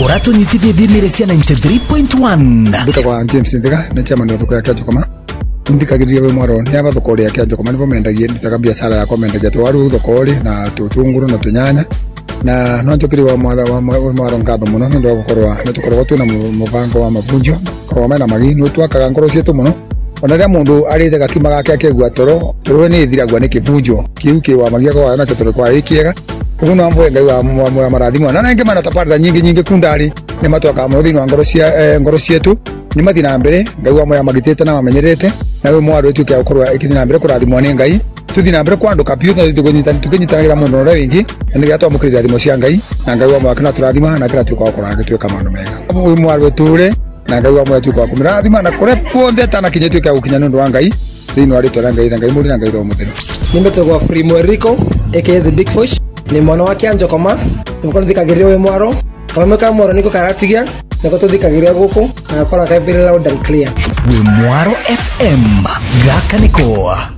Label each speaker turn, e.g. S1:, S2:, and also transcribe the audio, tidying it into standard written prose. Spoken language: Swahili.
S1: Orato nyitithie thimirisia 93.1.
S2: Bita kwa James Ndega na chama ndo thoko ya Kĩanjũkũma. Ndikagiria we mwaro ni aba thoko ya Kĩanjũkũma nivo mendagie nditaga biashara ya komendagia twaru thoko ri na tutunguru na tunyanya na no njokiri wa mwaro ngatho muno ndo gukorwa nitukorwa tu na mubango wa mabunjo korwa mena magi no twakaga ngoro cietu muno ona ria mundu arite gakima gake akegua toro ni thiragwa ni kibunjo kiu ki wa magia kwa na toro kwa ikiega kuno ambo ngai wa marathimo na nenge mana taparira nyingi kundari ni matwaka mu thini wa ngoro cietu ni mathina mbere ngai wa moya magitete na mamenyerete na we mwaro tu kia ukorwa ikithina mbere kurathimwa ni ngai tuthina mbere kwa nduka piu na tukinyitanagira mundu ore wingi ni gatwa mukirira thimo cia ngai na ngai wa moya kana turathima na kira tukwa ukora gitweka mandu mega we mwaro ture na ngai wa moya tukwa kumirathima na kure kuonde tana kinyetu kia gukinya nundu wa ngai thini wa rito ngai ngai muri na ngai ro muthiro
S3: nimetogwa Free Mwerico aka the Big Fish ni mwana wa Kĩanjũkũma niko thikagiria we mwaro kama meka mwaro niko karatigia niko tuthikagiria guku na kora kaibirira loud and clear
S1: we Mwaro FM gaka niko